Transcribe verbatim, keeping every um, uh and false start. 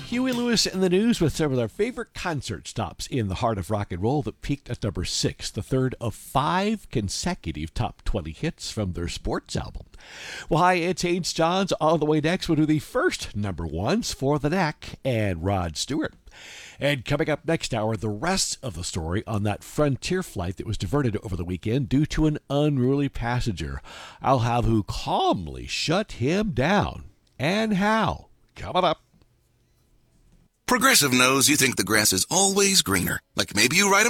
Huey Lewis in the news with some of their favorite concert stops in the heart of rock and roll that peaked at number six, the third of five consecutive top twenty hits from their sports album. Well, hi, it's Haynes Johns. All the way next, we'll do the first number ones for The Knack and Rod Stewart. And coming up next hour, the rest of the story on that Frontier flight that was diverted over the weekend due to an unruly passenger. I'll have who calmly shut him down and how. Coming up. Progressive knows you think the grass is always greener. Like maybe you ride a